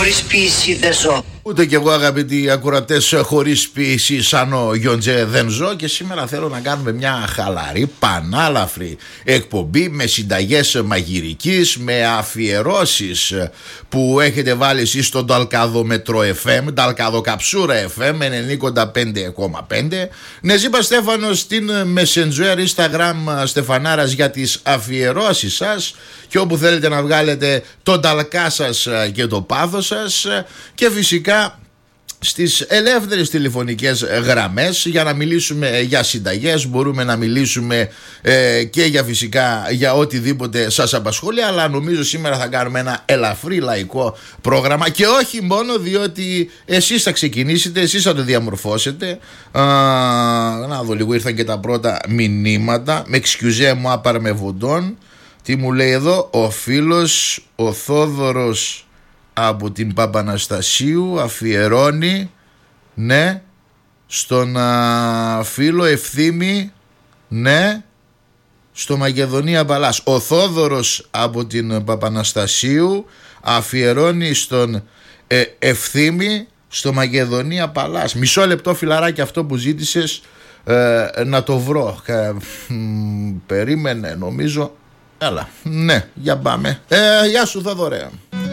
Χωρίς ποίηση δεν ζω. Ούτε κι εγώ, αγαπητοί ακροατές, χωρίς ποίηση σαν ο Γιοντζέ δεν ζω. Και σήμερα θέλω να κάνουμε μια χαλαρή, πανάλαφρη εκπομπή με συνταγές μαγειρικής, με αφιερώσεις που έχετε βάλει εσείς στον Ταλκαδόμετρο FM, Ταλκαδοκαψούρα FM 95,5. Νεζίπα Στέφανος στην Messenger, Instagram Στεφανάρας για τις αφιερώσεις σας και όπου θέλετε να βγάλετε τον ταλκά σας και το πάθος σας, και φυσικά στις ελεύθερες τηλεφωνικές γραμμές για να μιλήσουμε για συνταγές. Μπορούμε να μιλήσουμε και για φυσικά για οτιδήποτε σας απασχολεί, αλλά νομίζω σήμερα θα κάνουμε ένα ελαφρύ λαϊκό πρόγραμμα, και όχι μόνο διότι εσείς θα ξεκινήσετε, εσείς θα το διαμορφώσετε. Να δω λίγο, ήρθαν και τα πρώτα μηνύματα. Με εξκιουζέ μου άπαρ με βοντών. Τι μου λέει εδώ ο φίλος ο Θόδωρος από την Παπαναστασίου, αφιερώνει, ναι, στον φίλο Ευθύμη, ναι, στο Μακεδονία Παλάς. Ο Θόδωρος από την Παπαναστασίου αφιερώνει στον Ευθύμη στο Μακεδονία Παλάς. Μισό λεπτό, φιλαράκι, αυτό που ζήτησες να το βρω. Περίμενε, νομίζω. Έλα, ναι, για πάμε. Γεια σου Θόδωρε.